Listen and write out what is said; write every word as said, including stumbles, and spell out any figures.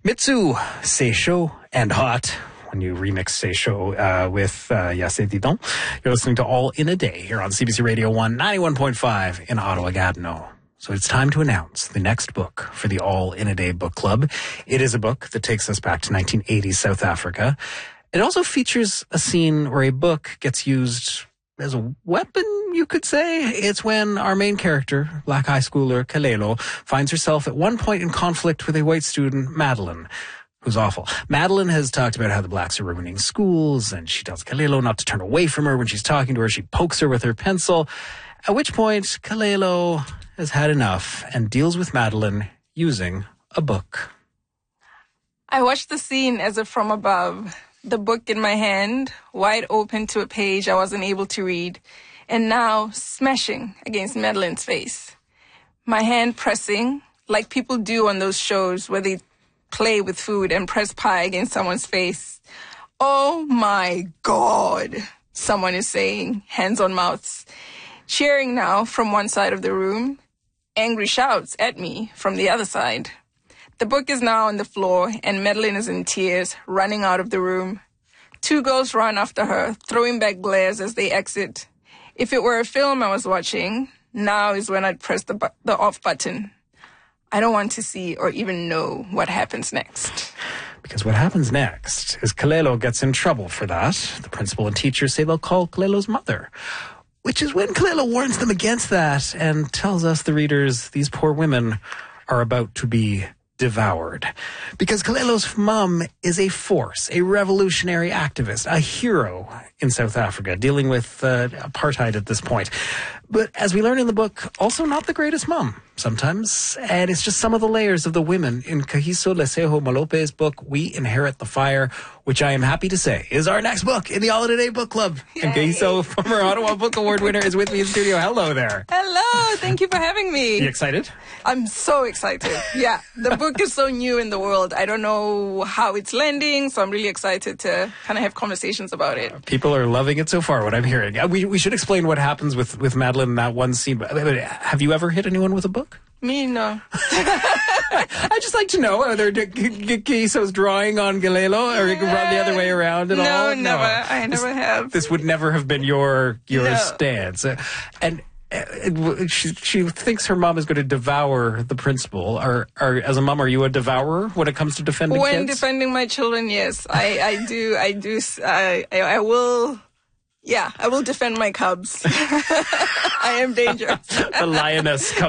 Mitsu, Seisho, and Hot. When you remix Seisho uh, with uh, Yassé Didon. You're listening to All in a Day here on C B C Radio one ninety-one point five in Ottawa-Gatineau. So it's time to announce the next book for the All in a Day book club. It is a book that takes us back to nineteen eighty South Africa. It also features a scene where a book gets used as a weapon, you could say. It's when our main character, black high schooler Kalelo, finds herself at one point in conflict with a white student, Madeline, who's awful. Madeline has talked about how the blacks are ruining schools, and she tells Kalelo not to turn away from her when she's talking to her. She pokes her with her pencil, at which point Kalelo has had enough and deals with Madeline using a book. I watched the scene as if from above, the book in my hand, wide open to a page I wasn't able to read, and now smashing against Madeline's face. My hand pressing, like people do on those shows where they play with food and press pie against someone's face. Oh my God, someone is saying, hands on mouths. Cheering now from one side of the room, angry shouts at me from the other side. The book is now on the floor and Madeline is in tears, running out of the room. Two girls run after her, throwing back glares as they exit. If it were a film I was watching, now is when I'd press the, bu- the off button. I don't want to see or even know what happens next. Because what happens next is Kalelo gets in trouble for that. The principal and teachers say they'll call Kalelo's mother, which is when Kalelo warns them against that and tells us, the readers, these poor women are about to be devoured. Because Kalelo's mom is a force, a revolutionary activist, a hero in South Africa, dealing with uh, apartheid at this point. But as we learn in the book, also not the greatest mom sometimes. And it's just some of the layers of the women in Kagiso Lesego Malope's book, We Inherit the Fire, which I am happy to say is our next book in the All in a Day book club. Yay. And Kagiso, former Ottawa Book Award winner, is with me in studio. Hello there. Hello. Thank you for having me. You excited? I'm so excited. Yeah. The book is so new in the world. I don't know how it's landing, so I'm really excited to kind of have conversations about it. People are loving it so far, what I'm hearing. We we should explain what happens with, with Madeline in that one scene. Have you ever hit anyone with a book? Me, no. I'd just like to know, are there Kagiso's drawing on Kalelo, or yeah. the other way around at no, all? Never. No, never. I never this, have. This would never have been your your no. stance. Uh, and uh, she, she thinks her mom is going to devour the principal. Or, or as a mom, are you a devourer when it comes to defending when kids? When defending my children, yes. I, I do. I do. I, I, I will... Yeah, I will defend my cubs. I am dangerous. The lioness.